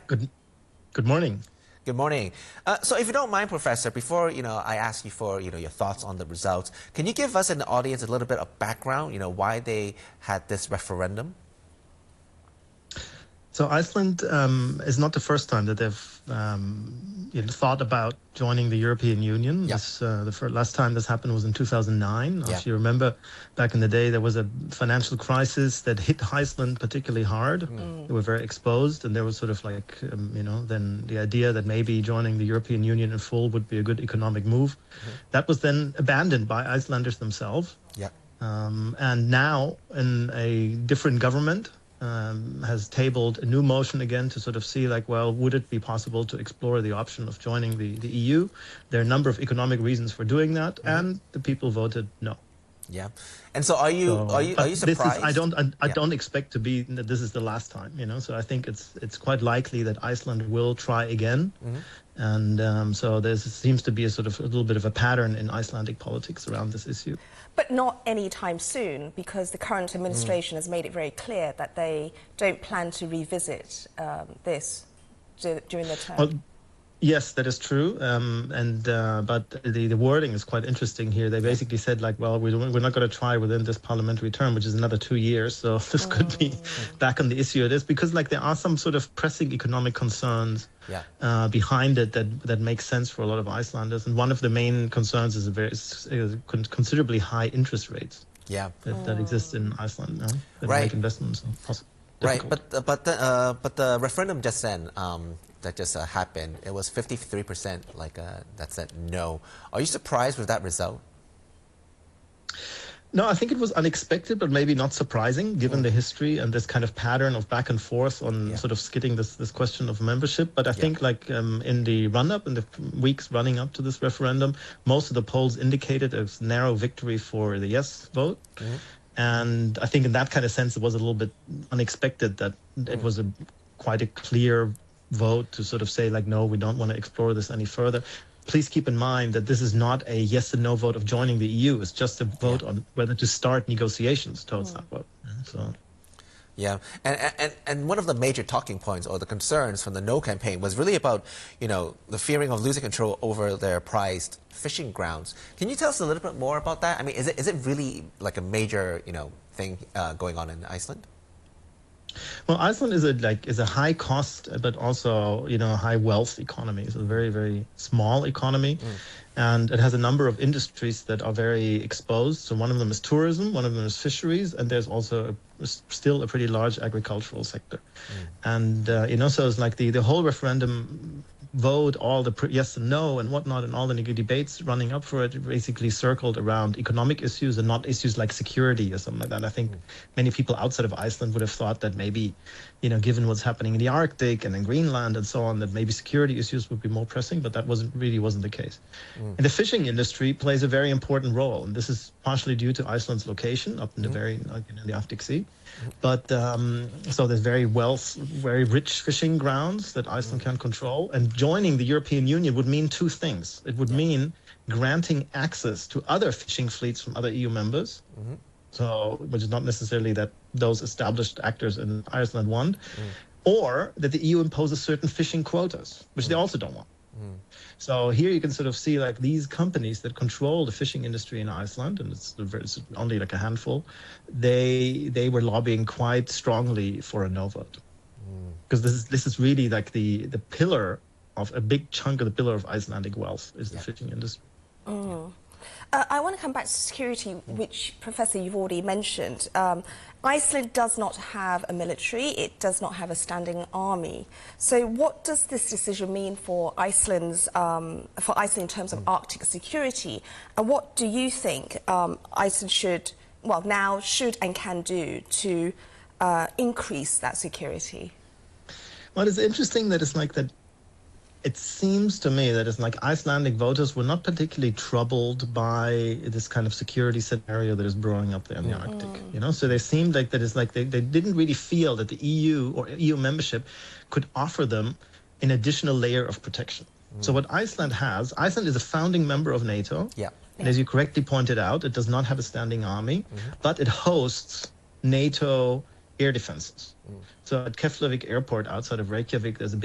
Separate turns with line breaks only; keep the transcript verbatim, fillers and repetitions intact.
Good, good morning.
Good morning. Uh, so if you don't mind, Professor, before you know, I ask you for you know your thoughts on the results, can you give us and the audience a little bit of background, you know, why they had this referendum?
So Iceland um, is not the first time that they've um, you know, thought about joining the European Union.
Yeah.
This, uh, the first, last time this happened was in two thousand nine.
Yeah.
If you remember, back in the day, there was a financial crisis that hit Iceland particularly hard. Mm. They were very exposed, and there was sort of like, um, you know, then the idea that maybe joining the European Union in full would be a good economic move. Mm-hmm. That was then abandoned by Icelanders themselves.
Yeah.
Um, and now, in a different government, Um, has tabled a new motion again to sort of see like, well, would it be possible to explore the option of joining the, the E U? There are a number of economic reasons for doing that, mm-hmm. and the people voted no.
Yeah, and so are you
so,
are you are you surprised?
This is, I don't I, I
yeah.
don't expect to be that this is the last time, you know. So I think it's it's quite likely that Iceland will try again, mm-hmm. and um, so there seems to be a sort of a little bit of a pattern in Icelandic politics around this issue.
But not anytime soon, because the current administration mm. has made it very clear that they don't plan to revisit um, this during their term.
Well, yes, that is true. Um, and uh, but the, the wording is quite interesting here. They basically said like, well, we don't, we're not going to try within this parliamentary term, which is another two years. So this mm. could be back on the issue. It is because like there are some sort of pressing economic concerns yeah. uh, behind it that that makes sense for a lot of Icelanders. And one of the main concerns is a very is considerably high interest rates.
Yeah,
that, mm. that exist in Iceland now that
right.
make investments possible.
Right, but uh, but the, uh, but the referendum just then um, that just uh, happened, it was fifty-three percent like uh, that said no. Are you surprised with that result?
No, I think it was unexpected, but maybe not surprising, given mm. the history and this kind of pattern of back and forth on yeah. sort of skidding this this question of membership. But I yeah. think like um, in the run-up, in the weeks running up to this referendum, most of the polls indicated a narrow victory for the yes vote. Mm. And I think in that kind of sense, it was a little bit unexpected that mm. it was a quite a clear vote to sort of say like, no, we don't want to explore this any further. Please keep in mind that this is not a yes and no vote of joining the E U. It's just a vote yeah. on whether to start negotiations towards mm. that vote. So.
Yeah, and, and and one of the major talking points or the concerns from the No campaign was really about, you know, the fearing of losing control over their prized fishing grounds. Can you tell us a little bit more about that? I mean, is it is it really like a major, you know, thing uh, going on in Iceland?
Well, Iceland is a like is a high cost but also, you know, high wealth economy. It's a very very small economy. Mm. And it has a number of industries that are very exposed. So one of them is tourism, one of them is fisheries, and there's also a, still a pretty large agricultural sector. Mm. And, uh, you know, so it's like the, the whole referendum vote, all the yes and no and whatnot, and all the debates running up for it basically circled around economic issues and not issues like security or something like that. I think mm. many people outside of Iceland would have thought that maybe, you know, given what's happening in the Arctic and in Greenland and so on, that maybe security issues would be more pressing, but that wasn't really wasn't the case. Mm. And the fishing industry plays a very important role, and this is partially due to Iceland's location up in the mm. very like, you know, the Arctic Sea. But um, so there's very wealth, very rich fishing grounds that Iceland mm. can control. And joining the European Union would mean two things. It would yeah. mean granting access to other fishing fleets from other E U members. Mm-hmm. So, which is not necessarily that those established actors in Iceland want, mm. or that the E U imposes certain fishing quotas, which mm. they also don't want. Mm. So here you can sort of see like these companies that control the fishing industry in Iceland, and it's, it's only like a handful, they they were lobbying quite strongly for a no vote. Because mm. this is this is really like the, the pillar of a big chunk of the pillar of Icelandic wealth is the yeah. fishing industry.
Mm. Uh, I want to come back to security, which, Professor, you've already mentioned. Um, Iceland does not have a military, it does not have a standing army. So what does this decision mean for Iceland's, um, for Iceland in terms of mm. Arctic security? And what do you think um, Iceland should, well, now should and can do to uh, increase that security?
Well, it's interesting that it's like that. It seems to me that it's like Icelandic voters were not particularly troubled by this kind of security scenario that is brewing up there in the mm. Arctic. You know, so they seemed like that it's like they, they didn't really feel that the E U or E U membership could offer them an additional layer of protection. Mm. So what Iceland has, Iceland is a founding member of NATO.
Yeah.
And as you correctly pointed out, it does not have a standing army, mm-hmm. but it hosts NATO air defenses. Mm. So at Keflavik Airport outside of Reykjavik, there's a